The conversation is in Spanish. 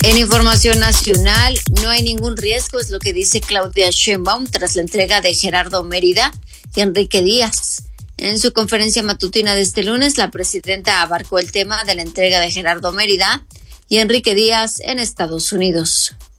En información nacional, no hay ningún riesgo, es lo que dice Claudia Sheinbaum tras la entrega de Gerardo Mérida y Enrique Díaz. En su conferencia matutina de este lunes, la presidenta abarcó el tema de la entrega de Gerardo Mérida y Enrique Díaz en Estados Unidos.